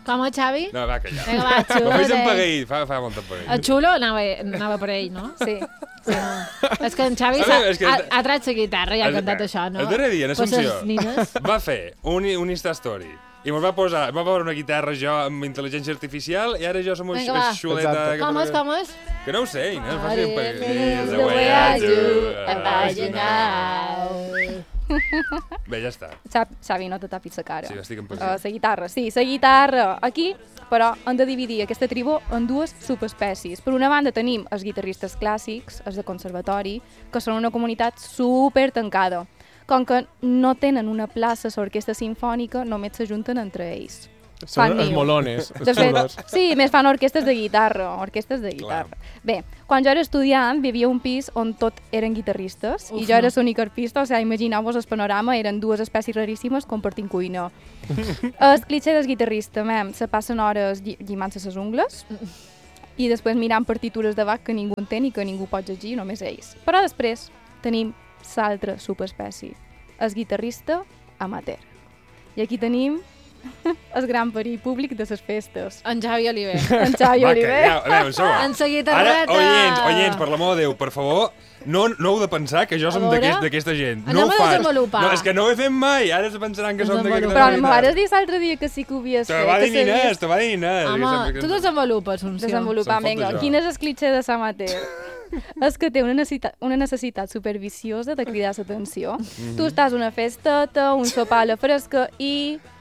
Com el Xavi? No, va, calla. Vinga, va, xulo. Ho fes en paguell, fa molt en paguell. El xulo anava per ell, no? Sí. És que en Xavi ha tret la guitarra i ha cantat això, no? El darrer dia, en Assumpció, Pues les nines. va fer un Insta-story i va posar una guitarra jo amb intel·ligència artificial i ara jo som Vinga, va. xuleta... Com és? Que no ho sé, Inés, faci en paguell. It's the way I do, imaginar. Bé, ja està. Xavi, no te tapis la cara. Sí, estic en paguell. La guitarra, sí, la guitarra. Aquí, però, hem de dividir aquesta tribu en dues subespècies. Per una banda tenim els guitarristes clàssics, els de conservatori, que són una comunitat super tancada. Com que no tenen una plaça a l'orquestra sinfònica, només s'ajunten entre ells. Són els molones, els xulos. Sí, més fan orquestres de guitarra. Bé, quan jo era estudiant, vivia un pis on tot eren guitarristes i jo era l'única arpista, o sigui, imagineu-vos el panorama, eren dues espècies raríssimes compartint cuina. El clitxer del guitarrista, se passen hores llimant-se les ungles i després mirant partitures de Bach que ningú entén i que ningú pot llegir, només ells. Però després tenim l'altra subespècie, el guitarrista amateur. I aquí tenim el gran perill públic de les festes. En Xavi Oliver. En Xavi Oliver. En la guitarreta. Ara, oients, per l'amor de Déu, per favor, no heu de pensar que jo som d'aquesta gent. No ho fas. Desenvolupar. No, és que no ho he fet mai. Ara se pensaran que som d'aquesta gent. Però me vas dir l'altre dia que sí que ho havies fet. Te va dir Inés, Home, tu desenvolupes, Assumpció. Desenvolupar, vinga. Quin és el clitxer de l'amateur? És que té una necessitat superviciosa de cridar l'atenció. Tu estàs a una festeta, un sopar a la fresca i